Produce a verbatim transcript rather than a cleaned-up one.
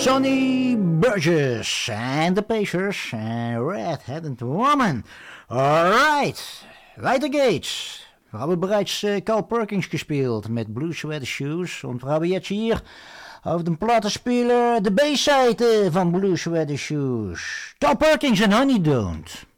Sonny Burgess en de Pacers en Red-Headed Woman. Alright, weiter geht's. Wir haben bereits äh, Carl Perkins gespielt mit Blue Sweater Shoes und wir haben jetzt hier auf dem Plattenspieler de B-Seite van Blue Sweater Shoes. Carl Perkins en Honey Don't.